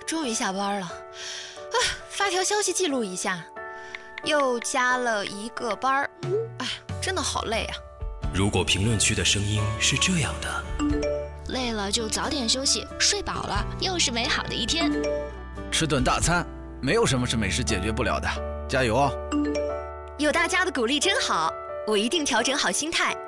终于下班了，发条消息记录一下，又加了1个班儿，真的好累啊。 如果评论区的声音是这样的， 累了就早点休息，睡饱了又是美好的一天。 吃顿大餐，没有什么是美食解决不了的，加油哦！ 有大家的鼓励真好，我一定调整好心态。